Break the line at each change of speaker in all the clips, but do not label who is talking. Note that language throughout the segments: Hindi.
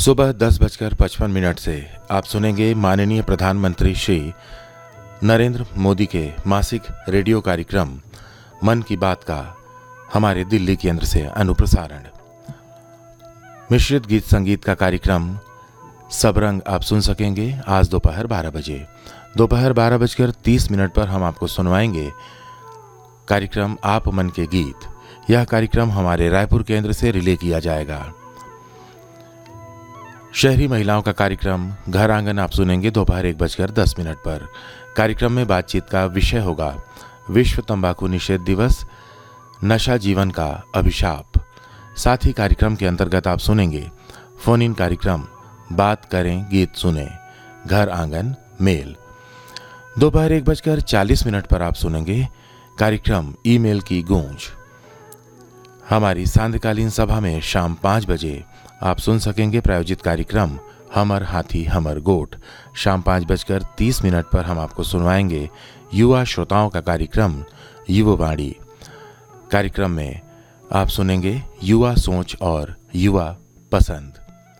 सुबह 10:55 से आप सुनेंगे माननीय प्रधानमंत्री श्री नरेंद्र मोदी के मासिक रेडियो कार्यक्रम मन की बात का हमारे दिल्ली केंद्र से अनुप्रसारण। मिश्रित गीत संगीत का कार्यक्रम सब रंग आप सुन सकेंगे आज दोपहर 12 बजे। दोपहर 12:30 पर हम आपको सुनवाएंगे कार्यक्रम आप मन के गीत। यह कार्यक्रम हमारे रायपुर केंद्र से रिले किया जाएगा। शहरी महिलाओं का कार्यक्रम घर आंगन आप सुनेंगे दोपहर 1:10 पर। कार्यक्रम में बातचीत का विषय होगा विश्व तंबाकू निषेध दिवस, नशा जीवन का अभिशाप। साथ ही कार्यक्रम के अंतर्गत आप सुनेंगे फोन इन कार्यक्रम बात करें गीत सुने, घर आंगन मेल। दोपहर 1:40 पर आप सुनेंगे कार्यक्रम ईमेल की गूंज। हमारी सांध्यकालीन सभा में शाम 5 बजे आप सुन सकेंगे प्रायोजित कार्यक्रम हमर हाथी हमर गोट। शाम 5:30 पर हम आपको सुनवाएंगे युवा श्रोताओं का कार्यक्रम युवावाणी। कार्यक्रम में आप सुनेंगे युवा सोच और युवा पसंद।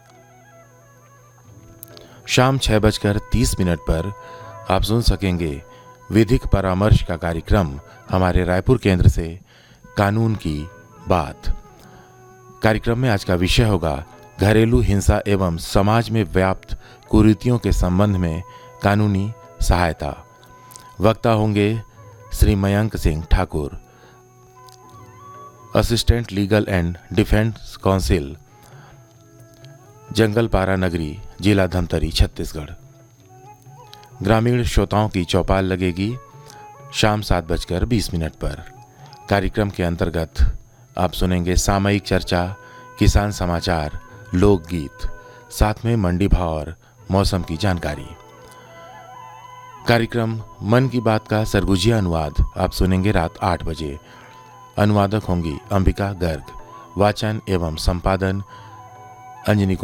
शाम 6:30 पर आप सुन सकेंगे विधिक परामर्श का कार्यक्रम हमारे रायपुर केंद्र से कानून की बात। कार्यक्रम में आज का विषय होगा घरेलू हिंसा एवं समाज में व्याप्त कुरीतियों के संबंध में कानूनी सहायता। वक्ता होंगे Shri Mayank Singh Thakur, assistant legal and defence council, जंगलपारा नगरी, जिला धमतरी, छत्तीसगढ़। ग्रामीण श्रोताओं की चौपाल लगेगी शाम 7:20 पर। कार्यक्रम के अंतर्गत आप सुनेंगे सामयिक चर्चा, किसान समाचार, लोकगीत, साथ में मंडी भाव और मौसम की जानकारी। कार्यक्रम मन की बात का सरगुजिया अनुवाद आप सुनेंगे रात 8 बजे। अनुवादक होंगी अंबिका गर्ग। वाचन एवं संपादन अंजनी